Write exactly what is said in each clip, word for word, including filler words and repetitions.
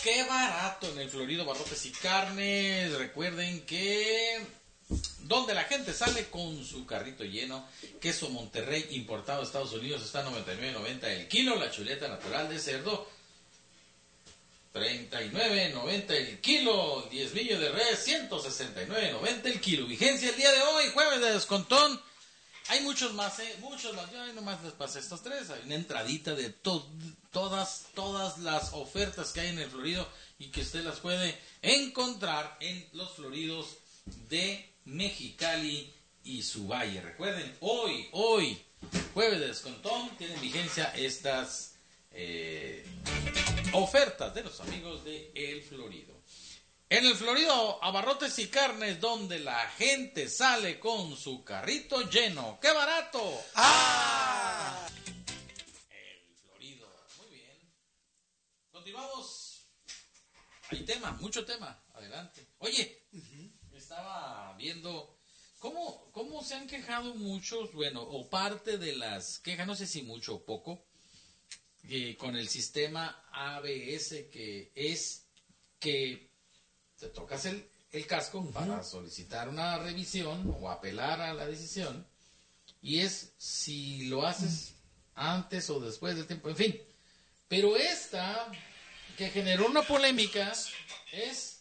qué barato en el Florido Barrotes y Carnes. Recuerden que donde la gente sale con su carrito lleno. Queso Monterrey importado de Estados Unidos está a noventa y nueve noventa el kilo. La chuleta natural de cerdo treinta y nueve noventa el kilo. Diezmillo de res ciento sesenta y nueve noventa el kilo. Vigencia el día de hoy, jueves de descontón. Hay muchos más, eh, muchos más. Yo nomás les pasé estos tres. Hay una entradita de to todas, todas las ofertas que hay en el Florido y que usted las puede encontrar en los Floridos de Mexicali y su valle. Recuerden, hoy, hoy, jueves de descontón, tienen vigencia estas eh, ofertas de los amigos de El Florido. En el Florido, abarrotes y carnes, donde la gente sale con su carrito lleno. ¡Qué barato! ¡Ah! El Florido. Muy bien. Continuamos. Hay tema, mucho tema. Adelante. Oye, uh-huh. estaba viendo cómo, cómo se han quejado muchos, bueno, o parte de las quejas, no sé si mucho o poco, eh, con el sistema A B S, que es que te tocas el, el casco uh-huh. para solicitar una revisión o apelar a la decisión, y es si lo haces uh-huh. antes o después del tiempo, en fin. Pero esta, que generó una polémica, es...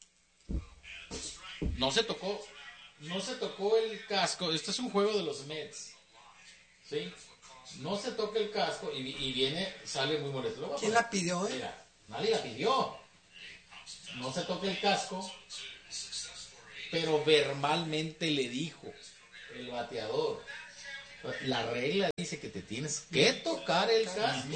No se tocó, no se tocó el casco. Este es un juego de los Mets, ¿sí? No se toca el casco y, y viene, sale muy molesto. ¿Quién la pidió, eh? Mira, nadie la pidió. No se toca el casco, pero verbalmente le dijo el bateador. La regla dice que te tienes que tocar el casco.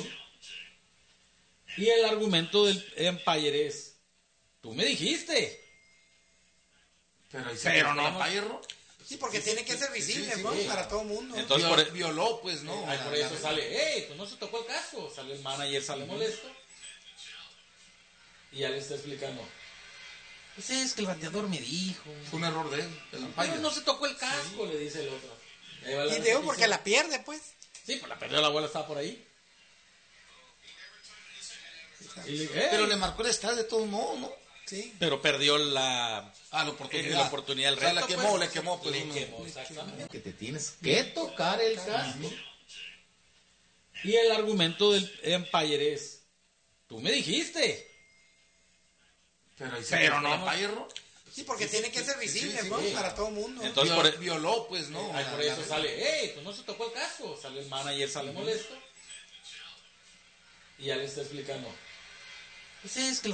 Y el argumento del umpire es, tú me dijiste. Pero, pero no, umpire, ¿no? Sí, porque sí, tiene que ser visible, sí, sí, sí. para todo el mundo. Entonces, Viol, por, violó, pues, ¿no? Eh, por eso sale, hey, pues no se tocó el casco. Sale el manager, sale uh-huh. molesto. Y ya le está explicando. Pues es que el bateador me dijo. Fue un error de él, el umpire. Pero no se tocó el casco, sí. le dice el otro. Y digo porque la pierde, pues. Sí, pues la perdió, la bola estaba por ahí. Y, hey. Pero le marcó el estadio de todos modos, ¿no? Sí. Pero perdió la, ah, la oportunidad. Eh, la oportunidad del reto, o sea, la quemó, pues, le quemó, pues. Le uno. quemó, exactamente. Que te tienes que tocar el casco. Y el argumento del umpire es, tú me dijiste. Pero, pero no, umpire, ¿no? Sí, porque sí, tiene que ser visible, sí, sí, sí, para todo el mundo. Entonces, Viol, por, violó, pues, ¿no? Eh, por eso sale, hey, pues no se tocó el casco. Sale el manager, sale uh-huh. molesto. Y ya le está explicando. Pues es que el